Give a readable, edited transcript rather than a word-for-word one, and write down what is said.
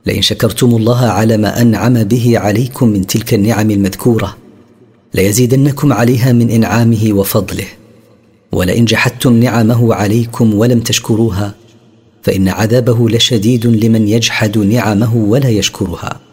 لئن شكرتم الله على ما أنعم به عليكم من تلك النعم المذكورة ليزيدنكم عليها من إنعامه وفضله، ولئن جحدتم نعمه عليكم ولم تشكروها فإن عذابه لشديد لمن يجحد نعمه ولا يشكرها.